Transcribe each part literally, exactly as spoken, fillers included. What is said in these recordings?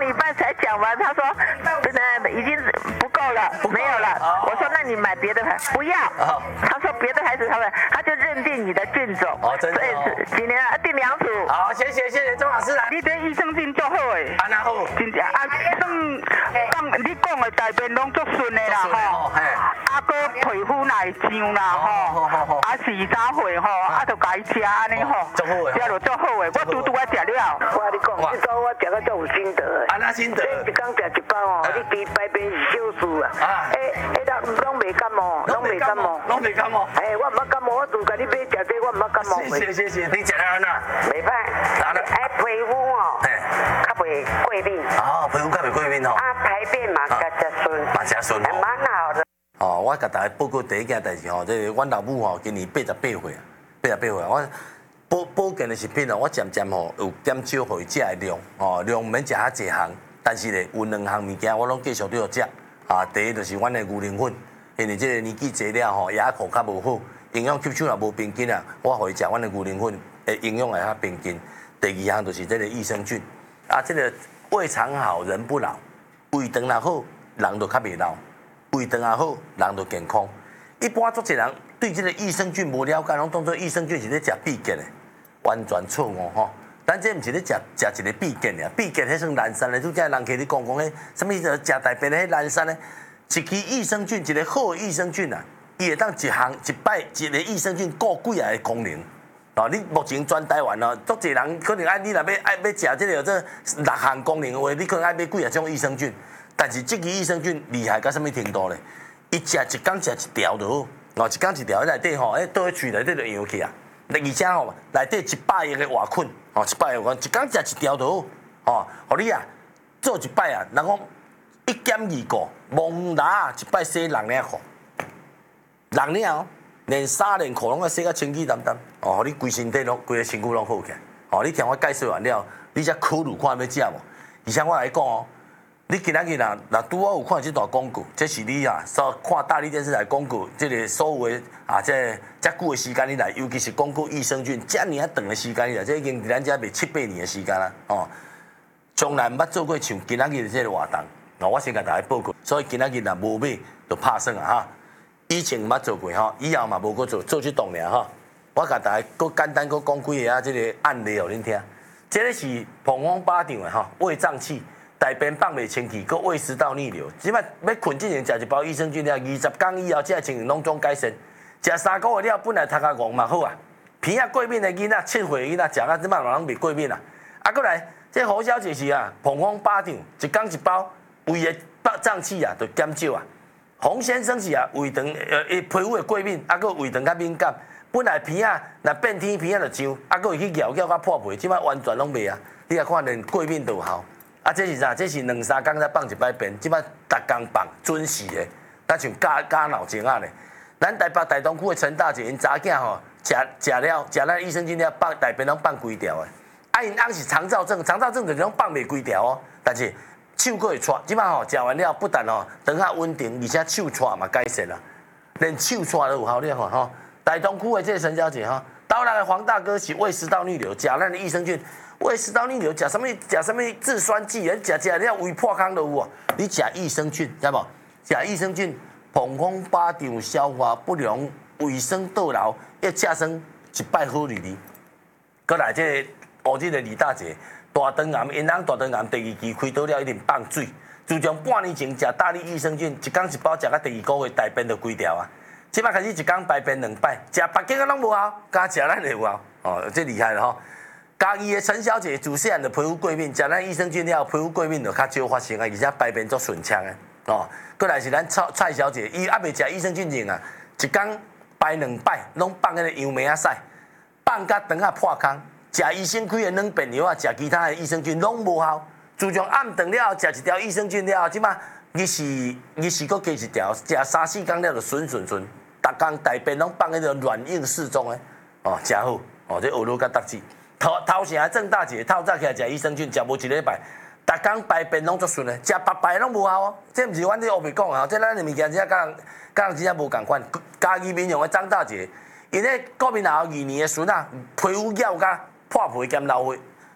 礼拜才讲完，他说真的已经不够了，没有了。我说那你买别的牌，不要。他说别的牌子他们他就认定你的菌种。 哦，真的。 所以今年啊定两组。 好，谢谢谢谢钟老师来。 你这益生菌做好诶。 啊，那好。 真正啊，算当你讲的大便拢足顺的啦吼。 嘿。 啊，个皮肤来上啦吼。啊，时早会吼，啊，就该食安尼吼。 足好诶。 食就足好诶，我拄拄啊食了。 我跟你讲，这招我食到足有心得诶。 啊，那心得。 一工食一包哦，你比排便是小事啊。啊。诶，诶，拢拢袂感冒，拢袂感冒， 拢袂感冒。 诶，我毋捌感冒，我就甲你买食这，我毋捌感冒。 谢谢谢谢，你食了安那？ 袂歹。哎，皮肤哦，较袂过敏。 哦，皮肤较袂过敏哦。 啊，排便嘛，较较顺。 嘛真顺哦。 蛮好的。 哦，我甲大家报告第一件代志吼，这阮老母吼今年八十八岁啊，八十八岁，我保保健的食品哦，我渐渐吼有减少互伊食的量，哦，量毋免食遐济项，但是咧有两项物件我拢继续都要食。啊，第一就是阮的牛奶粉，因为这个年纪济了吼，牙口较无好，营养吸收也无平均啊，我互伊食阮的牛奶粉，诶，营养会较平均。第二项就是这个益生菌，啊，这个胃肠好人不老，胃肠若好，人就较袂老。胃肠也好，人就健康。一般足侪人对这个益生菌无了解，拢当做益生菌是咧食必健的，完全错误吼。咱这毋是咧食食一个必健的，必健迄算蓝山的，拄则人客咧讲讲迄什么食大便的迄蓝山呢？一支益生菌，一个好的益生菌啊，伊会当一项一摆一个益生菌顾几啊个功能。哦，你目前全台湾哦，足侪人可能爱你若要爱要食这个这六项功能的话，你可能爱买几啊种益生菌。但是这支益生菌厉害到什么程度咧？伊食一工食一条就好，哦，一工一条，内底吼，诶，倒去喙内底就扬起啊。而且吼，内底一百亿个活菌，哦，一百亿个，一工食一条就好，哦，互你啊做一摆啊，人讲一减二个，蒙拿一摆洗六领裤，六领哦，连衫连裤拢要洗甲清气淡淡，哦，互你规身体拢规个身躯拢好起来，哦，你听我介绍完了，你才考虑看要食无？而且我来讲哦。你今仔日若若拄好有看即段广告，这是你啊，所看大力电视台广告，即个所有的啊，这遮久的时间以来，尤其是广告益生菌，遮尔啊长的时间以来，这已经伫咱遮卖七八年的时间啦，哦，从来毋捌做过像今仔日的这个活动，哦，我先甲大家报告，所以今仔日若无买就拍算啊哈，以前毋捌做过吼，以后嘛无搁做，做即档尔哈，我甲大家搁简单搁讲几个啊，即个案例互恁听，这个是膀胱巴掌的哈，胃胀气。大便放袂清气，佮胃食道逆流，即摆要困之前食一包益生菌了，二十天以后，这情形拢总改善。食三个月了，本来头壳戆嘛好啊，鼻啊过敏的囡仔、七岁的囡仔食啊，即摆嘛拢袂过敏啊。啊，过来，这胡小姐是啊，膀胱巴掌，一工一包，胃的胀气啊，就减少啊。洪先生是啊，胃肠呃皮肤的过敏，啊，佮胃肠较敏感，本来鼻啊若变天鼻啊就痒，啊，佮会去咬咬甲破皮，即摆完全拢袂啊。你啊看连过敏都有效。啊，这是啥？这是两三工才放一摆便，即摆逐工放，准时的，咱像加加脑精啊咧。咱台北大东区的陈大姐，因查囝吼，食食了食咱益生菌了，放大便拢放规条的。啊，因翁是肠燥症，肠燥症就是拢放袂规条哦。但是手佫会喘，即摆吼食完了，不但吼肠较稳定，而且手喘嘛改善啦，连手喘都有效。你看吼，大东区的这个陈小姐吼，刀来的黄大哥是胃食道逆流，食咱的益生菌。胃食道逆流，食什么？食什么制酸剂？啊，食食了胃破康都有哦。你食益生菌，知无？食益生菌，膀胱巴掌消化不良、胃酸倒流，要食算一摆好日子。过来，这乌日的李大姐，大肠癌，因翁大肠癌第二期开刀了，一定放水。自从半年前食大力益生菌，一工一包，食到第二个月大便就规条啊。即摆开始一工排便两摆，食别个拢无效，加食咱就有效。哦，这厉害了吼！嘉义的陈小姐，自细汉就皮肤过敏，食咱益生菌了，皮肤过敏就较少发生啊，而且排便足顺畅的哦。过来是咱蔡蔡小姐，伊还袂食益生菌症啊，一工排两摆，拢放迄个杨梅啊屎，放甲肠啊破空，食医生开的软便药啊，食其他的益生菌拢无效。自从暗顿了，食一条益生菌了，即马日是日是搁加一条，食三四工了就顺顺顺，逐工大便拢放迄个软硬适中的哦，真好哦，这学路甲得志。头头前郑大姐透早起来食益生菌，食无一礼拜，逐工排便拢足顺的，食白白拢无效哦。这毋是阮这黑白讲啊，这咱的物件真正甲人甲人真正无共款。嘉义民雄的张大姐，因咧国民党二年的孙啊，皮肤咬甲破皮兼老血，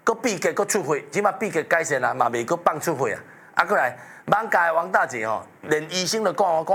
搁比价搁出货，即马比价改善啊，嘛未搁放出货啊。啊，过来，网家的王大姐吼，连医生都讲我讲